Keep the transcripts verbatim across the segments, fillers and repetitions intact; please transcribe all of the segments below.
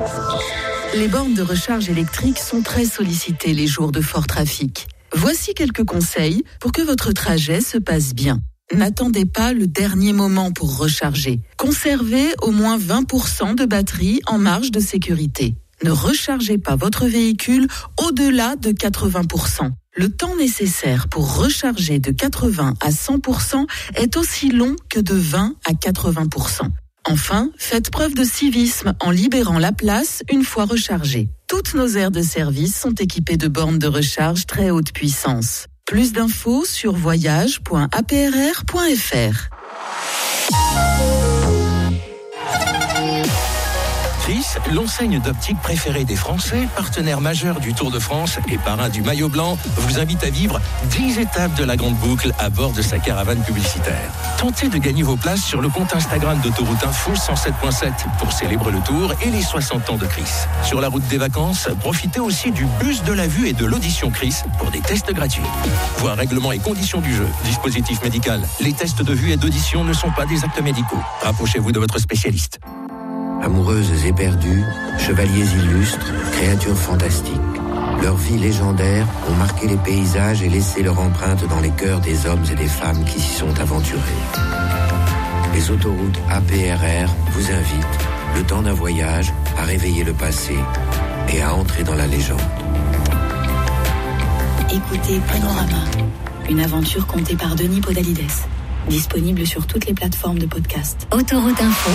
Les bornes de recharge électrique sont très sollicitées les jours de fort trafic. Voici quelques conseils pour que votre trajet se passe bien. N'attendez pas le dernier moment pour recharger. Conservez au moins vingt pour cent de batterie en marge de sécurité. Ne rechargez pas votre véhicule au-delà de quatre-vingts pour cent. Le temps nécessaire pour recharger de quatre-vingts à cent pour cent est aussi long que de vingt à quatre-vingts pour cent. Enfin, faites preuve de civisme en libérant la place une fois rechargée. Toutes nos aires de service sont équipées de bornes de recharge très haute puissance. Plus d'infos sur voyage point a p r r point f r. Chris, l'enseigne d'optique préférée des Français, partenaire majeur du Tour de France et parrain du maillot blanc, vous invite à vivre dix étapes de la Grande Boucle à bord de sa caravane publicitaire. Tentez de gagner vos places sur le compte Instagram d'Autoroute Info cent sept point sept pour célébrer le Tour et les soixante ans de Chris. Sur la route des vacances, profitez aussi du bus de la vue et de l'audition Chris pour des tests gratuits. Voir règlements et conditions du jeu, dispositif médical. Les tests de vue et d'audition ne sont pas des actes médicaux. Rapprochez-vous de votre spécialiste. Amoureuses éperdues, chevaliers illustres, créatures fantastiques. Leurs vies légendaires ont marqué les paysages et laissé leur empreinte dans les cœurs des hommes et des femmes qui s'y sont aventurés. Les autoroutes A P R R vous invitent, le temps d'un voyage, à réveiller le passé et à entrer dans la légende. Écoutez Panorama, une aventure contée par Denis Podalides. Disponible sur toutes les plateformes de podcast. Autoroute Info.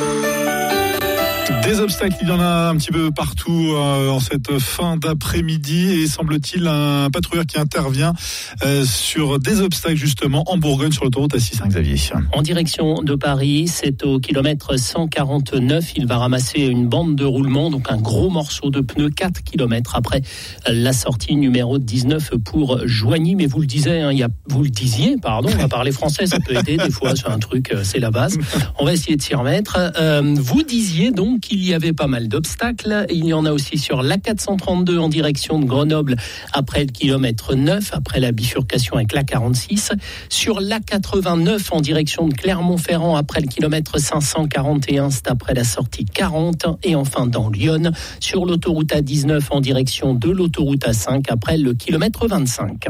Des obstacles, il y en a un petit peu partout euh, en cette fin d'après-midi et semble-t-il un patrouilleur qui intervient euh, sur des obstacles justement en Bourgogne sur l'autoroute A six, hein, Xavier. En direction de Paris, c'est au kilomètre cent quarante-neuf, il va ramasser une bande de roulement, donc un gros morceau de pneu quatre kilomètres après la sortie numéro dix-neuf pour Joigny. Mais vous le disiez, hein, il y a, vous le disiez, pardon, on va parler français, ça peut aider des fois sur un truc, c'est la base. On va essayer de s'y remettre. Euh, vous disiez donc qu'il y avait pas mal d'obstacles. Il y en a aussi sur l'A quatre cent trente-deux en direction de Grenoble après le kilomètre neuf, après la bifurcation avec l'A quarante-six. Sur l'A quatre-vingt-neuf en direction de Clermont-Ferrand après le kilomètre cinq cent quarante et un, c'est après la sortie quarante. Et enfin dans Lyon, sur l'autoroute A dix-neuf en direction de l'autoroute A cinq après le kilomètre vingt-cinq.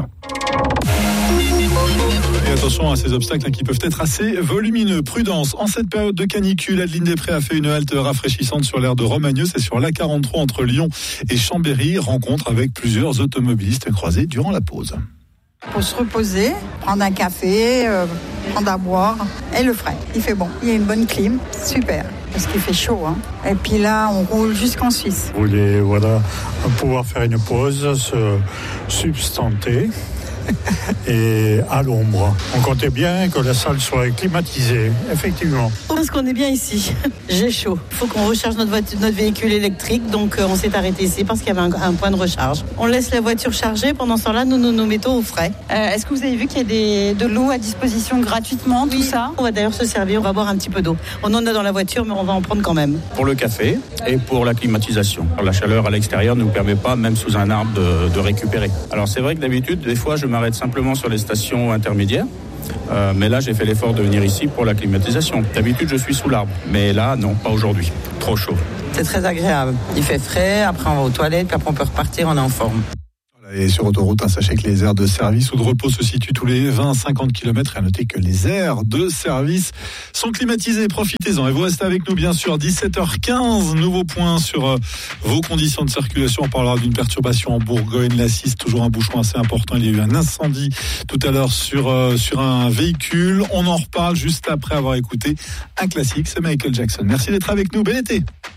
Et attention à ces obstacles qui peuvent être assez volumineux. Prudence, en cette période de canicule, Adeline Després a fait une halte rafraîchissante sur l'aire de Romagneux, c'est sur l'A quarante-trois entre Lyon et Chambéry. Rencontre avec plusieurs automobilistes croisés durant la pause. Pour se reposer, prendre un café, euh, prendre à boire et le frais. Il fait bon, il y a une bonne clim, super. Parce qu'il fait chaud, hein. Et puis là, on roule jusqu'en Suisse. Vous voulez, voilà, pouvoir faire une pause, se substanter. Et à l'ombre. On comptait bien que la salle soit climatisée, effectivement. Je pense qu'on est bien ici. J'ai chaud. Il faut qu'on recharge notre, voiture, notre véhicule électrique, donc euh, on s'est arrêté ici parce qu'il y avait un, un point de recharge. On laisse la voiture chargée, pendant ce temps-là, nous nous, nous mettons au frais. Euh, est-ce que vous avez vu qu'il y a des, de l'eau à disposition gratuitement, oui, tout ça? On va d'ailleurs se servir, on va boire un petit peu d'eau. On en a dans la voiture, mais on va en prendre quand même. Pour le café et pour la climatisation. La chaleur à l'extérieur ne nous permet pas, même sous un arbre, de, de récupérer. Alors c'est vrai que d'habitude, des fois, je m'arrête simplement sur les stations intermédiaires. Euh, mais là, j'ai fait l'effort de venir ici pour la climatisation. D'habitude, je suis sous l'arbre. Mais là, non, pas aujourd'hui. Trop chaud. C'est très agréable. Il fait frais, après on va aux toilettes, puis après on peut repartir, on est en forme. Et sur autoroute, hein, sachez que les aires de service ou de repos se situent tous les vingt à cinquante kilomètres. Et à noter que les aires de service sont climatisées. Profitez-en. Et vous restez avec nous, bien sûr. dix-sept heures quinze, nouveau point sur euh, vos conditions de circulation. On parlera d'une perturbation en Bourgogne. La six, toujours un bouchon assez important. Il y a eu un incendie tout à l'heure sur, euh, sur un véhicule. On en reparle juste après avoir écouté un classique. C'est Michael Jackson. Merci d'être avec nous. Bel été.